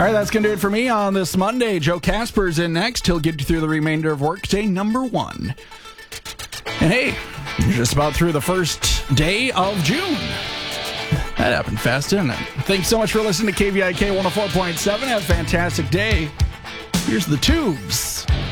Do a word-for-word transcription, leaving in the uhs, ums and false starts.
All right, that's going to do it for me on this Monday. Joe Casper's in next. He'll get you through the remainder of workday number one. And hey, you're just about through the first day of June. That happened fast, didn't it? Thanks so much for listening to K V I K one oh four point seven. Have a fantastic day. Here's the Tubes.